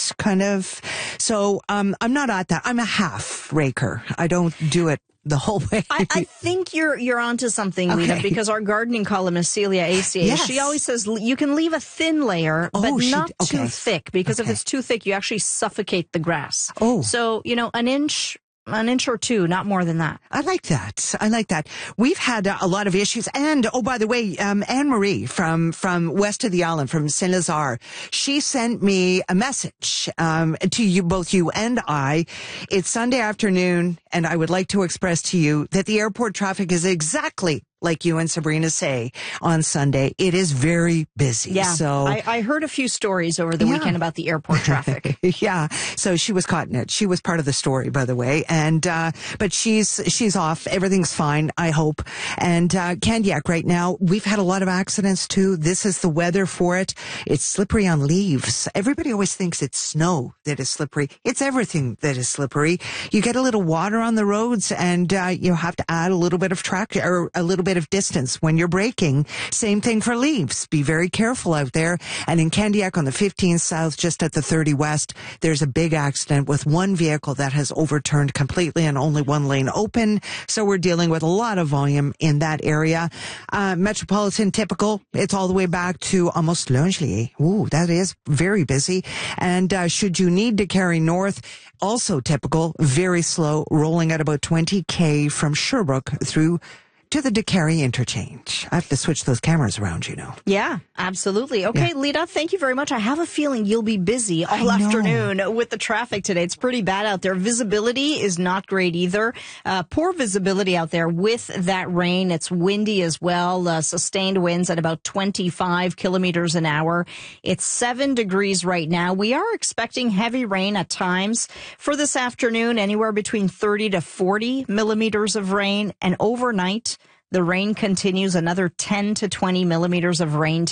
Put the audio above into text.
race, kind of. So I'm not at that. I'm a half raker. I don't do it the whole way. I think you're onto something, Lita, because our gardening columnist, Celia Acier, she always says you can leave a thin layer, but not too thick, because if it's too thick, you actually suffocate the grass. So, an inch or two, not more than that. I like that. We've had a lot of issues. And, by the way, Anne-Marie from west of the island, from Saint-Lazare, she sent me a message, to you, both you and I. It's Sunday afternoon, and I would like to express to you that the airport traffic is exactly like you and Sabrina say on Sunday. It is very busy. Yeah. So I heard a few stories over the weekend about the airport traffic. Yeah. So she was caught in it. She was part of the story, by the way. And, but she's off. Everything's fine, I hope. And, Candiac right now, we've had a lot of accidents too. This is the weather for it. It's slippery on leaves. Everybody always thinks it's snow that is slippery. It's everything that is slippery. You get a little water on the roads, and, you have to add a little bit of track or a little bit of distance when you're braking. Same thing for leaves. Be very careful out there. And in Candiac on the 15 South, just at the 30 West, there's a big accident with one vehicle that has overturned completely and only one lane open. So we're dealing with a lot of volume in that area. Metropolitan, typical. It's all the way back to almost Langley. Ooh, that is very busy. And should you need to carry north, also typical, very slow, rolling at about 20K from Sherbrooke through to the DeCarry interchange. I have to switch those cameras around, Yeah, absolutely. Okay, Lita, thank you very much. I have a feeling you'll be busy all afternoon with the traffic today. It's pretty bad out there. Visibility is not great either. Poor visibility out there with that rain. It's windy as well. Sustained winds at about 25 kilometers an hour. It's 7 degrees right now. We are expecting heavy rain at times for this afternoon, anywhere between 30 to 40 millimeters of rain. And overnight, the rain continues, another 10 to 20 millimeters of rain